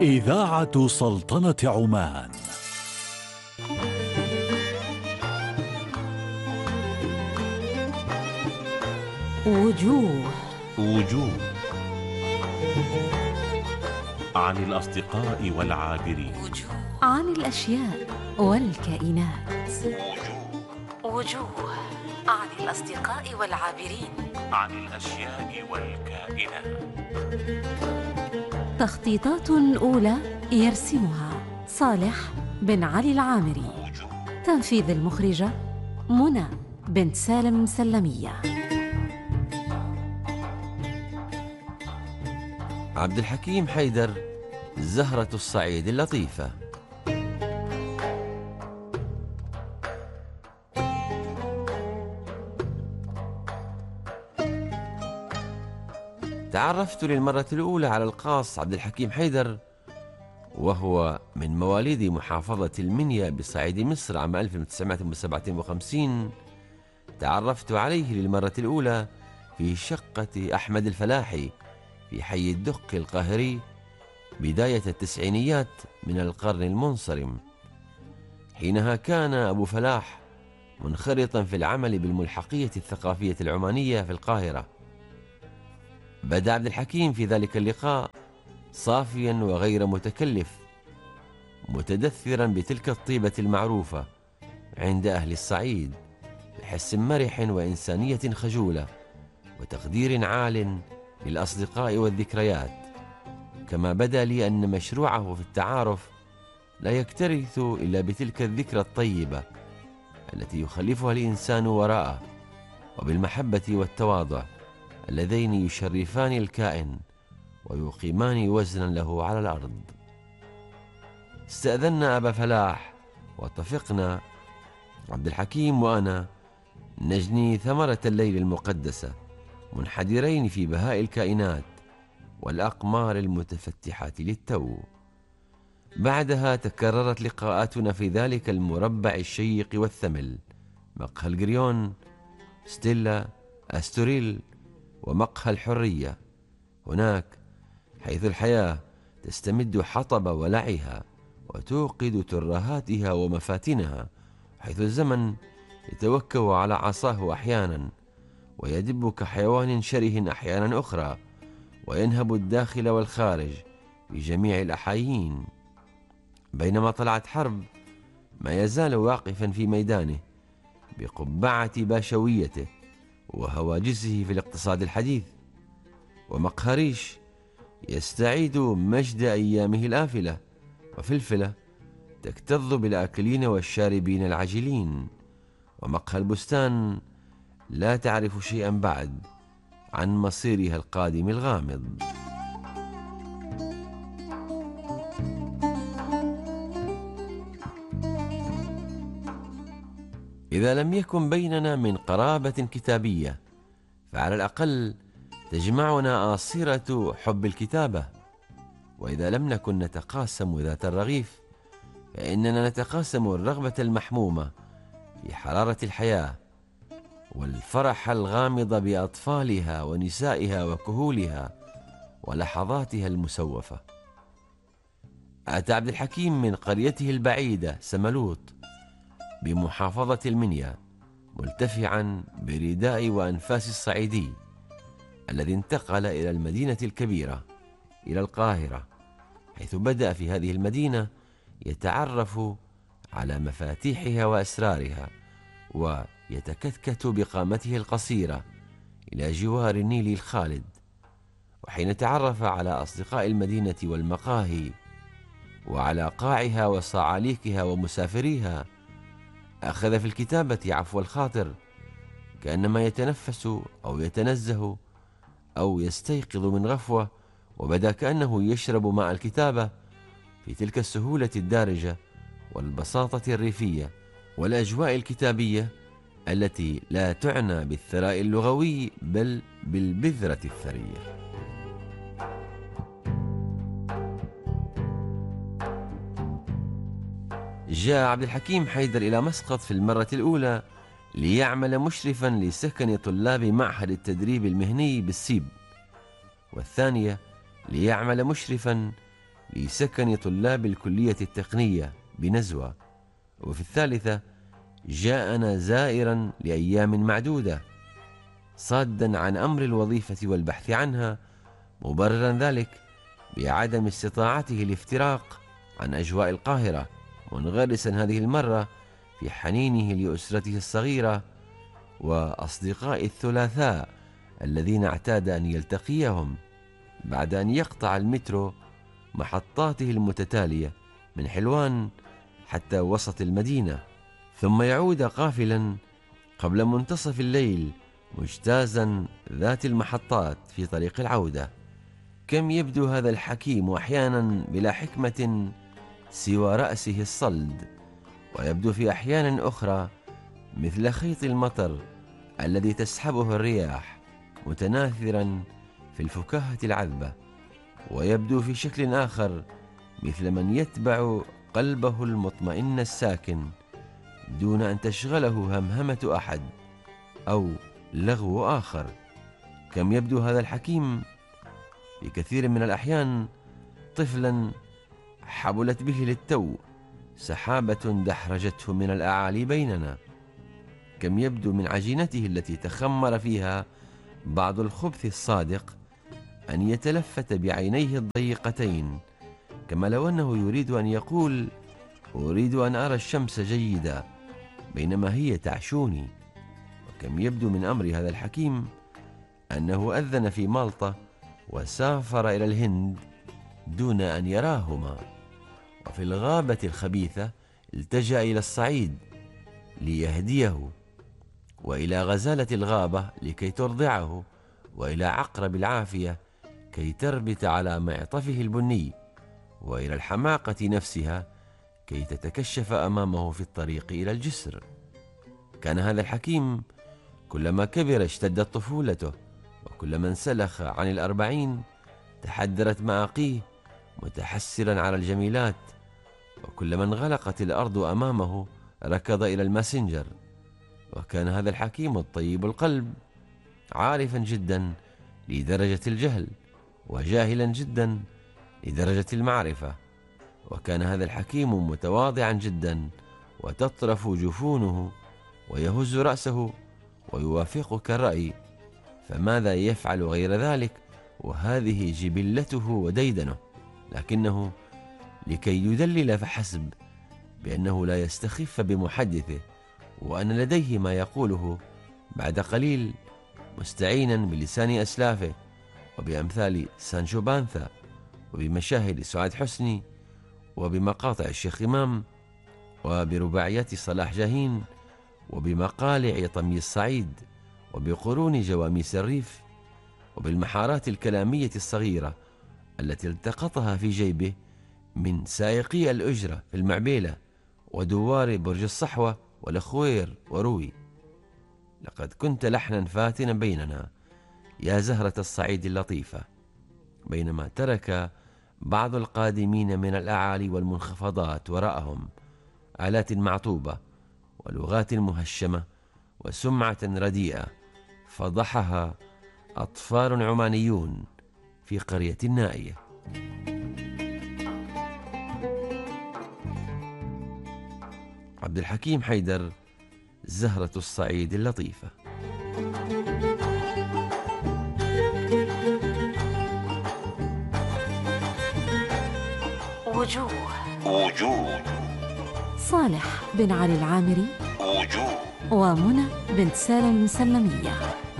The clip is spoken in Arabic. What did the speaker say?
إذاعة سلطنة عمان. وجوه عن الأصدقاء والعابرين، عن الأشياء والكائنات. وجوه عن الأصدقاء والعابرين، عن الأشياء والكائنات. تخطيطات أولى يرسمها صالح بن علي العامري. تنفيذ المخرجة منى بنت سالم سلمية. عبد الحكيم حيدر، زهرة الصعيد اللطيفة. تعرفت للمرة الأولى على القاص عبد الحكيم حيدر، وهو من مواليد محافظة المنيا بصعيد مصر عام 1957. تعرفت عليه للمرة الأولى في شقة أحمد الفلاحي في حي الدق القاهري بداية التسعينيات من القرن المنصرم. حينها كان أبو فلاح منخرطا في العمل بالملحقية الثقافية العمانية في القاهرة. بدأ عبد الحكيم في ذلك اللقاء صافيا وغير متكلف، متدثرا بتلك الطيبة المعروفة عند أهل الصعيد، بحس مرح وإنسانية خجولة وتقدير عال للأصدقاء والذكريات. كما بدا لي أن مشروعه في التعارف لا يكترث إلا بتلك الذكرى الطيبة التي يخلفها الإنسان وراءه، وبالمحبة والتواضع اللذين يشرفان الكائن ويقيمان وزنا له على الأرض. استأذنا أبا فلاح واتفقنا عبد الحكيم وأنا نجني ثمرة الليل المقدسة، منحدرين في بهاء الكائنات والأقمار المتفتحة للتو. بعدها تكررت لقاءاتنا في ذلك المربع الشيق والثمل، مقهى الجريون، ستيلا، أستوريل، ومقهى الحرية. هناك حيث الحياة تستمد حطب ولعها وتوقد ترهاتها ومفاتنها، حيث الزمن يتوكأ على عصاه أحيانا ويدب كحيوان شره أحيانا أخرى، وينهب الداخل والخارج بجميع الأحايين. بينما طلعت حرب ما يزال واقفا في ميدانه بقبعة باشويته وهواجسه في الاقتصاد الحديث. ومقهى ريش يستعيد مجد أيامه الآفلة، وفلفلة تكتظ بالآكلين والشاربين العاجلين. ومقهى البستان لا تعرف شيئا بعد عن مصيرها القادم الغامض. إذا لم يكن بيننا من قرابة كتابية، فعلى الأقل تجمعنا آصرة حب الكتابة. وإذا لم نكن نتقاسم ذات الرغيف، فإننا نتقاسم الرغبة المحمومة في حرارة الحياة، والفرح الغامض بأطفالها ونسائها وكهولها ولحظاتها المسوفة. أتى عبد الحكيم من قريته البعيدة سملوط بمحافظة المنيا، ملتفعا برداء وأنفاس الصعيدي الذي انتقل إلى المدينة الكبيرة، إلى القاهرة، حيث بدأ في هذه المدينة يتعرف على مفاتيحها وأسرارها، ويتكتكت بقامته القصيرة إلى جوار النيل الخالد. وحين تعرف على أصدقاء المدينة والمقاهي وعلى قاعها وصعاليكها ومسافريها، أخذ في الكتابة عفو الخاطر، كأنما يتنفس أو يتنزه أو يستيقظ من غفوة، وبدا كأنه يشرب ماء الكتابة في تلك السهولة الدارجة والبساطة الريفية والأجواء الكتابية التي لا تعنى بالثراء اللغوي بل بالبذرة الثرية. جاء عبد الحكيم حيدر إلى مسقط في المرة الأولى ليعمل مشرفا لسكن طلاب معهد التدريب المهني بالسيب، والثانية ليعمل مشرفا لسكن طلاب الكلية التقنية بنزوة. وفي الثالثة جاءنا زائرا لأيام معدودة صادا عن أمر الوظيفة والبحث عنها، مبررا ذلك بعدم استطاعته الافتراق عن أجواء القاهرة، منغرسا هذه المرة في حنينه لأسرته الصغيرة وأصدقاء الثلاثاء الذين اعتاد أن يلتقيهم بعد أن يقطع المترو محطاته المتتالية من حلوان حتى وسط المدينة، ثم يعود قافلا قبل منتصف الليل مجتازا ذات المحطات في طريق العودة. كم يبدو هذا الحكيم أحيانا بلا حكمة سوى رأسه الصلد، ويبدو في أحيان أخرى مثل خيط المطر الذي تسحبه الرياح متناثرا في الفكاهة العذبة، ويبدو في شكل آخر مثل من يتبع قلبه المطمئن الساكن دون أن تشغله همهمة أحد أو لغو آخر. كم يبدو هذا الحكيم في كثير من الأحيان طفلا حبلت به للتو سحابة دحرجته من الأعالي بيننا. كم يبدو من عجينته التي تخمر فيها بعض الخبث الصادق أن يتلفت بعينيه الضيقتين، كما لو أنه يريد أن يقول: أريد أن أرى الشمس جيدا بينما هي تعشوني. وكم يبدو من أمر هذا الحكيم أنه أذن في مالطا وسافر إلى الهند دون أن يراهما، وفي الغابة الخبيثة التجأ إلى الصعيد ليهديه، وإلى غزالة الغابة لكي ترضعه، وإلى عقرب العافية كي تربت على معطفه البني، وإلى الحماقة نفسها كي تتكشف أمامه في الطريق إلى الجسر. كان هذا الحكيم كلما كبر اشتدت طفولته، وكلما انسلخ عن 40 تحدرت مآقيه متحسرا على الجميلات، وكلما انغلقت الأرض أمامه ركض إلى الماسنجر. وكان هذا الحكيم الطيب القلب عارفا جدا لدرجة الجهل، وجاهلا جدا لدرجة المعرفة. وكان هذا الحكيم متواضعا جدا وتطرف جفونه ويهز رأسه ويوافقك الرأي، فماذا يفعل غير ذلك وهذه جبلته وديدنه؟ لكنه لكي يدلل فحسب بأنه لا يستخف بمحدثه وأن لديه ما يقوله بعد قليل، مستعينا بلسان أسلافه وبأمثال سانشو بانثا وبمشاهد سعاد حسني وبمقاطع الشيخ إمام وبرباعيات صلاح جاهين وبمقالع طمي الصعيد وبقرون جواميس الريف وبالمحارات الكلامية الصغيرة التي التقطها في جيبه من سائقي الأجرة في المعبيلة ودوار برج الصحوة والأخوير وروي. لقد كنت لحنا فاتنا بيننا يا زهرة الصعيد اللطيفة، بينما ترك بعض القادمين من الأعالي والمنخفضات وراءهم آلات معطوبة ولغات مهشمة وسمعة رديئة فضحها أطفال عمانيون في قرية نائية. عبد الحكيم حيدر، زهرة الصعيد اللطيفة. وجوه صالح بن علي العامري وجوه ومنى بنت سالم المسلمية.